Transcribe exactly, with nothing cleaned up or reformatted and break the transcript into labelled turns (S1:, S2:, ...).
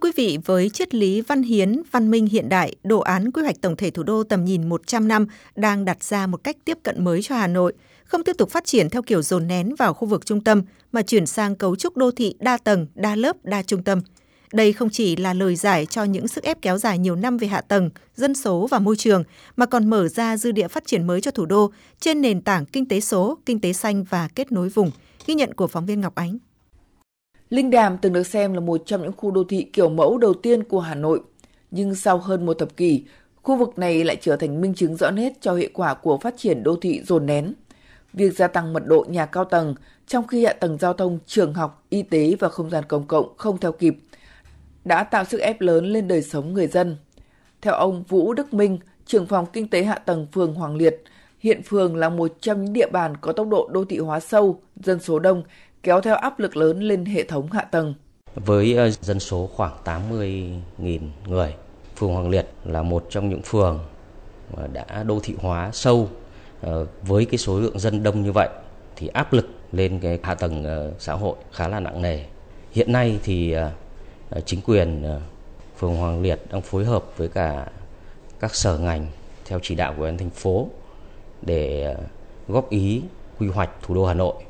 S1: quý vị, với triết lý văn hiến, văn minh hiện đại, đồ án quy hoạch tổng thể thủ đô tầm nhìn một trăm năm đang đặt ra một cách tiếp cận mới cho Hà Nội, không tiếp tục phát triển theo kiểu dồn nén vào khu vực trung tâm, mà chuyển sang cấu trúc đô thị đa tầng, đa lớp, đa trung tâm. Đây không chỉ là lời giải cho những sức ép kéo dài nhiều năm về hạ tầng, dân số và môi trường, mà còn mở ra dư địa phát triển mới cho thủ đô trên nền tảng kinh tế số, kinh tế xanh và kết nối vùng. Ghi nhận của phóng viên Ngọc Ánh.
S2: Linh Đàm từng được xem là một trong những khu đô thị kiểu mẫu đầu tiên của Hà Nội. Nhưng sau hơn một thập kỷ, khu vực này lại trở thành minh chứng rõ nét cho hệ quả của phát triển đô thị dồn nén. Việc gia tăng mật độ nhà cao tầng, trong khi hạ tầng giao thông, trường học, y tế và không gian công cộng không theo kịp, đã tạo sức ép lớn lên đời sống người dân. Theo ông Vũ Đức Minh, trưởng phòng kinh tế hạ tầng phường Hoàng Liệt, hiện phường là một trong những địa bàn có tốc độ đô thị hóa sâu, dân số đông, kéo theo áp lực lớn lên hệ thống hạ tầng.
S3: Với dân số khoảng tám mươi nghìn người, phường Hoàng Liệt là một trong những phường đã đô thị hóa sâu. Với cái số lượng dân đông như vậy thì áp lực lên cái hạ tầng xã hội khá là nặng nề. Hiện nay thì chính quyền phường Hoàng Liệt đang phối hợp với cả các sở ngành theo chỉ đạo của Ủy ban thành phố để góp ý quy hoạch thủ đô Hà Nội.